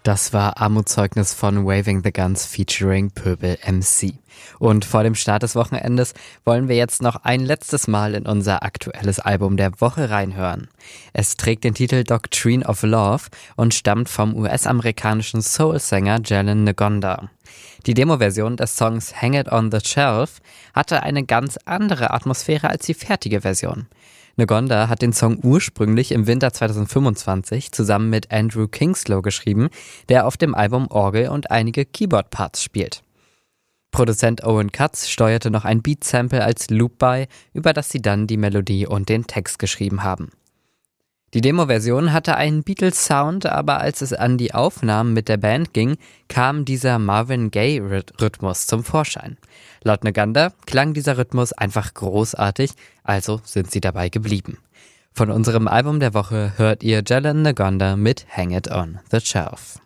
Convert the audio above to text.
Das war Armutszeugnis von Waving the Guns featuring Pöbel MC. Und vor dem Start des Wochenendes wollen wir jetzt noch ein letztes Mal in unser aktuelles Album der Woche reinhören. Es trägt den Titel Doctrine of Love und stammt vom US-amerikanischen Soul-Sänger Jalen Ngonda. Die Demo-Version des Songs Hang It on the Shelf hatte eine ganz andere Atmosphäre als die fertige Version. Ngonda hat den Song ursprünglich im Winter 2025 zusammen mit Andrew Kingslow geschrieben, der auf dem Album Orgel und einige Keyboard-Parts spielt. Produzent Owen Katz steuerte noch ein Beat-Sample als Loop bei, über das sie dann die Melodie und den Text geschrieben haben. Die Demo-Version hatte einen Beatles-Sound, aber als es an die Aufnahmen mit der Band ging, kam dieser Marvin Gaye-Rhythmus zum Vorschein. Laut Ngonda klang dieser Rhythmus einfach großartig, also sind sie dabei geblieben. Von unserem Album der Woche hört ihr Jalen Ngonda mit Hang It on the Shelf.